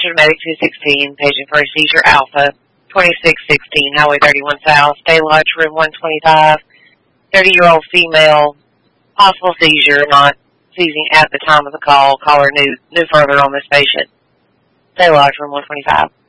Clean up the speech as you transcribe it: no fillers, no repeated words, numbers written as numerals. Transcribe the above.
Registered Medic 216, paging for a seizure alpha, 2616, Highway 31 South, Stay Lodge, room 125, 30-year-old female, possible seizure, not seizing at the time of the call. Caller knew further on this patient. Stay Lodge, room 125.